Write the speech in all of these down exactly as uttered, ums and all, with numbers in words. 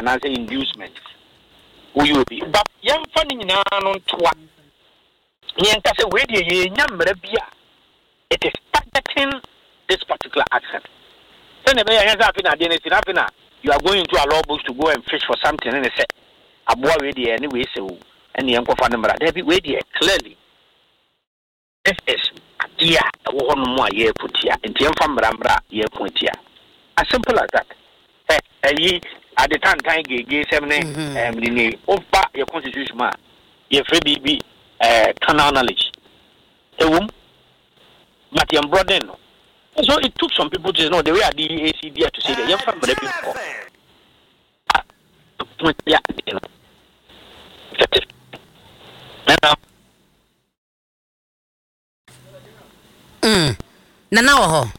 another inducement. Who you be? But young funny now on twa. Yen kase we die nyamre bia. It is targeting this particular accent. Then the hands up in a dinner in you are going to a law books to go and fish for something and they say a boy ready anyway so and the uncle found number there be ready clearly. This is a dear one more year put here in the from Rambra year point here. As simple as that. Eh, ye at the time time gay seven and the over your constitution man. Your free baby uh canal knowledge. A woman but your brother no. So it took some people to know the way I did A C D to say that your family people. Yeah, you know. Mm. Nana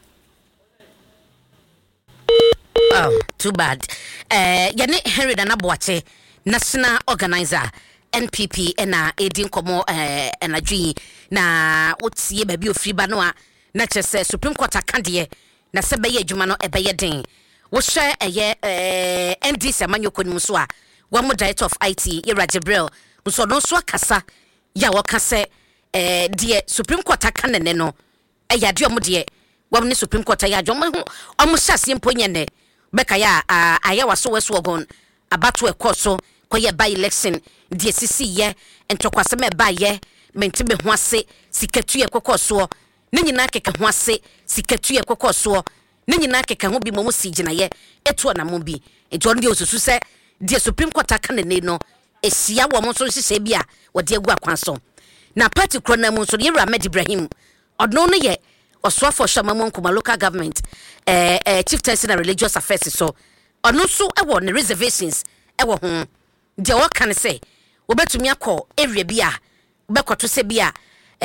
oh, too bad. Uh, Yane Henry Dana Boache, National Organizer, N P P, and a Edin Komo, and a G. Na, what's ye baby of free banoa? Nature says Supreme Court Candia, Nasabaya Jumano Ebaya Ding. Was share a year, eh, M D Samanyo Kunmuswa, one more director of I T, Ira Jibril, Muso no swa kasa, ya wakase, eh, dear Supreme Court Cananeno, a yadio dear, one Supreme Court Yajomo, almost as simple yene, Bekaya, ah, I was so wogon, about to a course, quaya by election, dear C C ye, and Tokwasame by ye, Mentibe Wase, Sikatu Kokoso. Nini na keka ho ase sikatu ye kokoso nini na keka ho bi mo sigi na ye eto na mo bi eto ndi osusu se de Supreme Court aka ne no esia wo mo so hye bia wo de agu akwanso na party kro na mo so ye Ahmed Ibrahim odno no ye osoafo shama mo nkoma local government eh eh chieftaincy na religious affairs so odno so e wo ne reservations e wo ho de wo kan se wo betumi akọ area bia bekoto se bia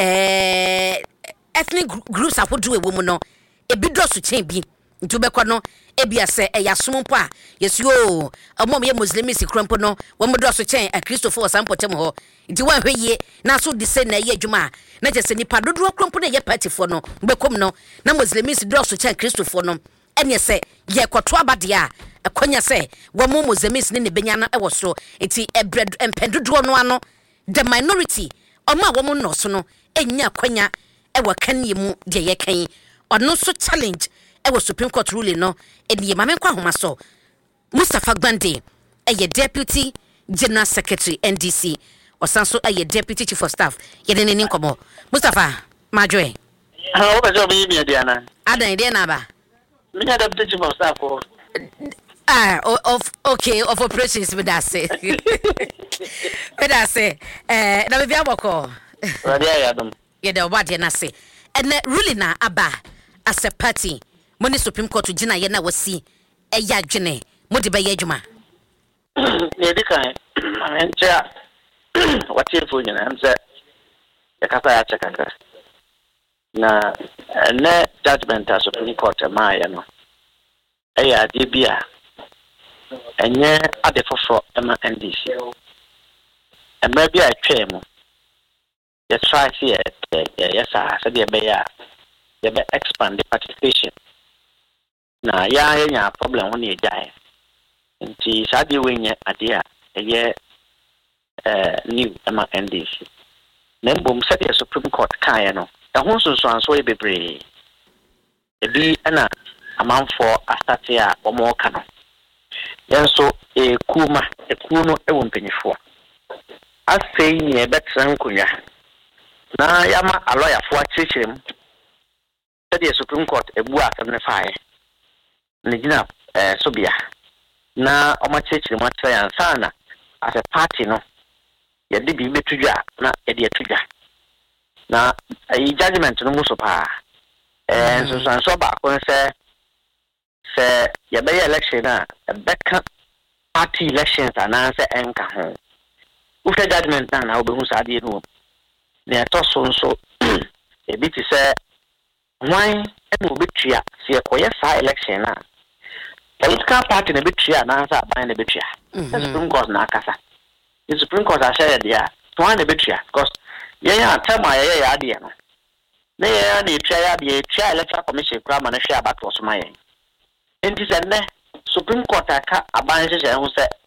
eh ethnic groups apodu e womu no ebi dosu chen bi ntu bekọ no ebia se e yasom po a yesuo omom ye muslims krampo no wo mo dosu chen a Christopher sampotem ho nti wa hweye na so de se na ye adwuma na je se nipa dodo krampo na ye party fo no bekom no na muslims dosu chen Christopher no ene se ye kwoto abade a akonya se wo mo muslims ne ne benya na e wo so enti ebred empedodo no ano the minority oma wo mo no so no enya akonya ewa kan yemu de ye kan ono so challenge ewa Supreme Court ruling no eni ma men kwa homa so Mustafa Gbande eye deputy general secretary N D C osanso eye deputy chief of staff ye ne ne nkomo Mustafa Majoe ah o ba jo bi mi dia na adan dia na ba me deputy chief of staff o ah of okay of operations with that say with that say eh na be bia boko radio ya dum ye de obade na se and ruling na aba as a party money Supreme Court gina ye na wasi e ya dwene mo de be ye adwuma ne de kan amencha wati fo nyina amse ya kasa ya chekaka na ne judgment as Supreme Court ma ya no e ya de bia enye ade foforo ema N D C e ma bia twemu yes try here yes ah said be ya you be expand the participation na ya ya problem when you die nti sabi wenye adia eye eh new ama N D C na mbom said the Supreme Court kan no e ho sonso anso e bebre e bi na amanfo astate a omo ka no yenso e kuma e kuno e wompanyifo asei ni e betra nkonya na yama a lawyer for chirchim said the Supreme Court ebu seventy-five ne gina eh sobia na o ma chirchim ma try ansana as a party no ye de bi betudwa na ye de atudwa na e judgment no muso pa eh so so so ba ko se se ye be election na beka party elections ana se enka ho u fe judgment na na obehu sa de no ne atoso nso e bi ti se wan e no betua se koye sa election na political party na betua na sa ban na betua Supreme Court na akasa the Supreme Court a share dia to wan na betua because ye ya tema ye ya de no na ye ya na tua ya de tua electoral commission kura ma na hwe abato so ma ye enti se ne Supreme Court aka aban hye hye ho se